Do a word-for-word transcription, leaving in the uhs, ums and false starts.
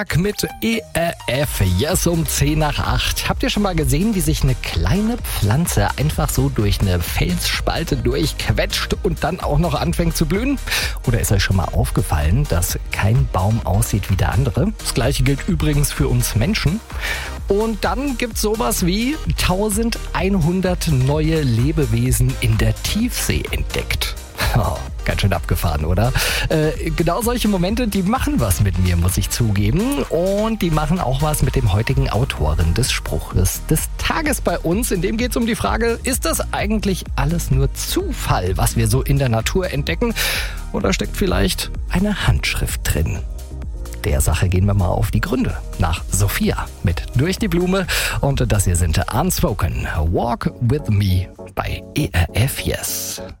Mit E R F, yes, um zehn nach acht. Habt ihr schon mal gesehen, wie sich eine kleine Pflanze einfach so durch eine Felsspalte durchquetscht und dann auch noch anfängt zu blühen? Oder ist euch schon mal aufgefallen, dass kein Baum aussieht wie der andere? Das gleiche gilt übrigens für uns Menschen. Und dann gibt's sowas wie eintausendeinhundert neue Lebewesen in der Tiefsee entdeckt. Oh, ganz schön abgefahren, oder? Äh, genau solche Momente, die machen was mit mir, muss ich zugeben. Und die machen auch was mit dem heutigen Autoren des Spruches des Tages bei uns. In dem geht es um die Frage, ist das eigentlich alles nur Zufall, was wir so in der Natur entdecken? Oder steckt vielleicht eine Handschrift drin? Der Sache gehen wir mal auf die Gründe. Nach Sophia mit Durch die Blume. Und das hier sind Unspoken. Walk with me bei E R F Yes.